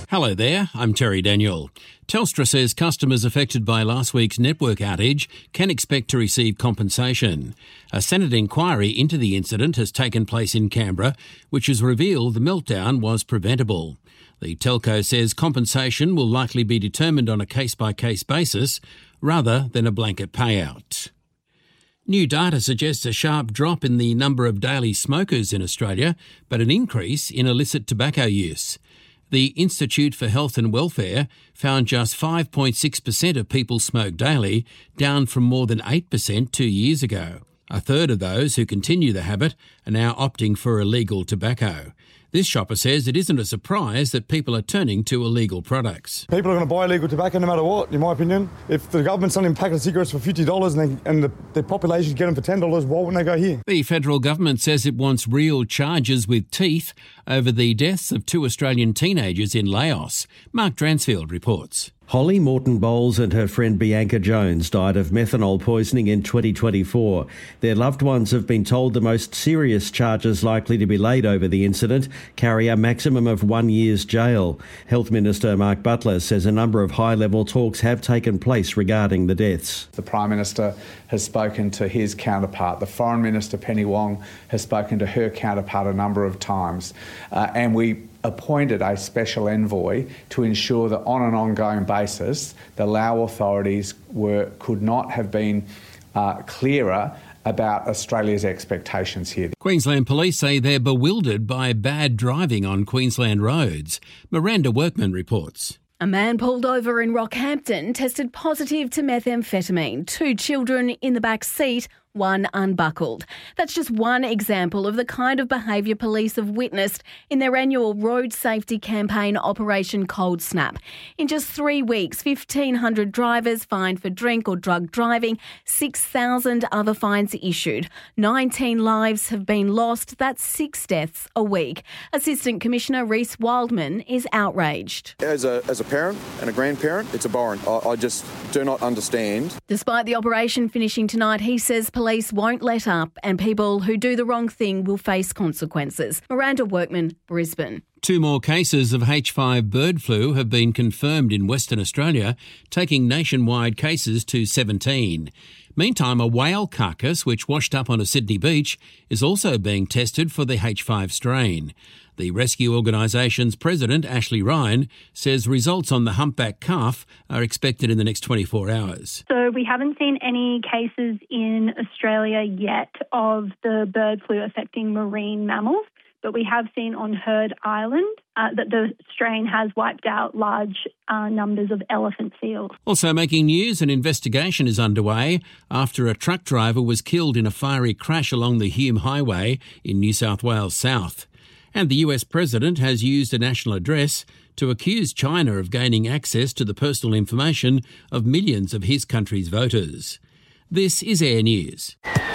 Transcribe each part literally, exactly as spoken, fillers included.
Hello there, I'm Terry Daniel. Telstra says customers affected by last week's network outage can expect to receive compensation. A Senate inquiry into the incident has taken place in Canberra, which has revealed the meltdown was preventable. The telco says compensation will likely be determined on a case-by-case basis rather than a blanket payout. New data suggests a sharp drop in the number of daily smokers in Australia, but an increase in illicit tobacco use. The Institute for Health and Welfare found just five point six percent of people smoke daily, down from more than eight percent two years ago. A third of those who continue the habit are now opting for illegal tobacco. This shopper says it isn't a surprise that people are turning to illegal products. People are going to buy illegal tobacco no matter what, in my opinion. If the government's selling a packet of cigarettes for fifty dollars and, they, and the, the population get them for ten dollars, why wouldn't they go here? The federal government says it wants real charges with teeth over the deaths of two Australian teenagers in Laos. Mark Dransfield reports. Holly Morton Bowles and her friend Bianca Jones died of methanol poisoning in twenty twenty-four. Their loved ones have been told the most serious charges likely to be laid over the incident carry a maximum of one year's jail. Health Minister Mark Butler says a number of high-level talks have taken place regarding the deaths. The Prime Minister has spoken to his counterpart. The Foreign Minister, Penny Wong, has spoken to her counterpart a number of times. Uh, and we appointed a special envoy to ensure that on an ongoing basis the Lao authorities were could not have been uh, clearer about Australia's expectations here. Queensland Police say they're bewildered by bad driving on Queensland roads. Miranda Workman reports. A man pulled over in Rockhampton tested positive to methamphetamine. Two children in the back seat, one unbuckled. That's just one example of the kind of behaviour police have witnessed in their annual road safety campaign Operation Cold Snap. In just three weeks, fifteen hundred drivers fined for drink or drug driving, six thousand other fines issued. nineteen lives have been lost. That's six deaths a week. Assistant Commissioner Reece Wildman is outraged. As a, as a parent and a grandparent, it's abhorrent. I, I just do not understand. Despite the operation finishing tonight, he says police won't let up and people who do the wrong thing will face consequences. Miranda Workman, Brisbane. Two more cases of H five bird flu have been confirmed in Western Australia, taking nationwide cases to seventeen. Meantime, a whale carcass which washed up on a Sydney beach is also being tested for the H five strain. The rescue organisation's president, Ashley Ryan, says results on the humpback calf are expected in the next twenty-four hours. So we haven't seen any cases in Australia yet of the bird flu affecting marine mammals, but we have seen on Heard Island uh, that the strain has wiped out large uh, numbers of elephant seals. Also making news, an investigation is underway after a truck driver was killed in a fiery crash along the Hume Highway in New South Wales South. And the U S president has used a national address to accuse China of gaining access to the personal information of millions of his country's voters. This is Air News.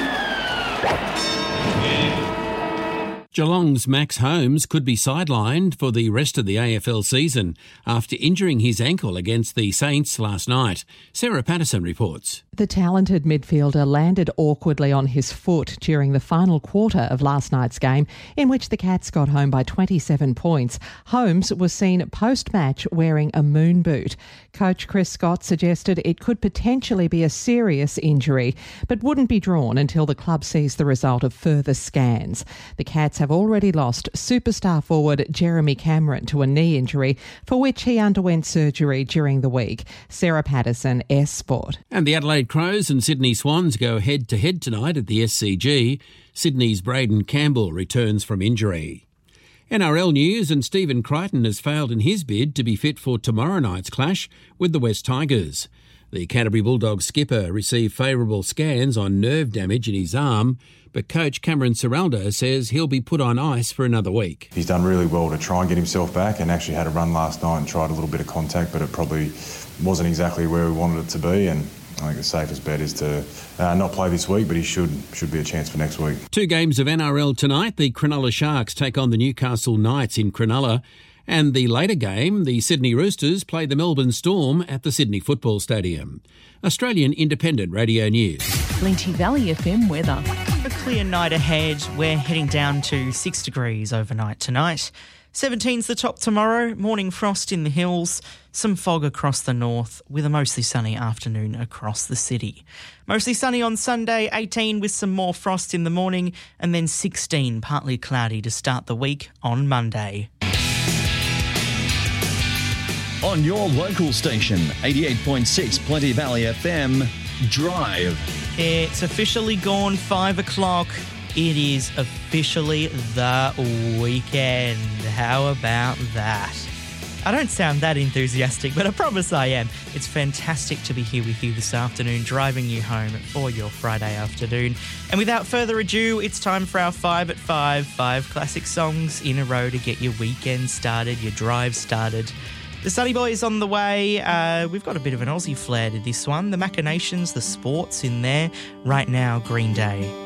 Geelong's Max Holmes could be sidelined for the rest of the A F L season after injuring his ankle against the Saints last night. Sarah Patterson reports. The talented midfielder landed awkwardly on his foot during the final quarter of last night's game, in which the Cats got home by twenty-seven points. Holmes was seen post-match wearing a moon boot. Coach Chris Scott suggested it could potentially be a serious injury, but wouldn't be drawn until the club sees the result of further scans. The Cats have already lost superstar forward Jeremy Cameron to a knee injury, for which he underwent surgery during the week. Sarah Patterson, S Sport. And the Adelaide Crows and Sydney Swans go head-to-head tonight at the S C G. Sydney's Braden Campbell returns from injury. N R L news, and Stephen Crichton has failed in his bid to be fit for tomorrow night's clash with the West Tigers. The Canterbury Bulldogs skipper received favourable scans on nerve damage in his arm, but coach Cameron Ciraldo says he'll be put on ice for another week. He's done really well to try and get himself back, and actually had a run last night and tried a little bit of contact, but it probably wasn't exactly where we wanted it to be, and I think the safest bet is to uh, not play this week, but he should should be a chance for next week. Two games of N R L tonight. The Cronulla Sharks take on the Newcastle Knights in Cronulla. And the later game, the Sydney Roosters play the Melbourne Storm at the Sydney Football Stadium. Australian Independent Radio News. Plenty Valley F M weather. A clear night ahead. We're heading down to six degrees overnight tonight. seventeen's the top tomorrow, morning frost in the hills, some fog across the north with a mostly sunny afternoon across the city. Mostly sunny on Sunday, eighteen with some more frost in the morning, and then sixteen partly cloudy to start the week on Monday. On your local station, eighty-eight point six Plenty Valley F M, Drive. It's officially gone five o'clock. It is officially the weekend. How about that? I don't sound that enthusiastic, but I promise I am. It's fantastic to be here with you this afternoon, driving you home for your Friday afternoon. And without further ado, it's time for our five at five, five classic songs in a row to get your weekend started, your drive started. The Sunny Boys on the way. Uh, we've got a bit of an Aussie flair to this one. The Machinations, the Sports in there. Right now, Green Day.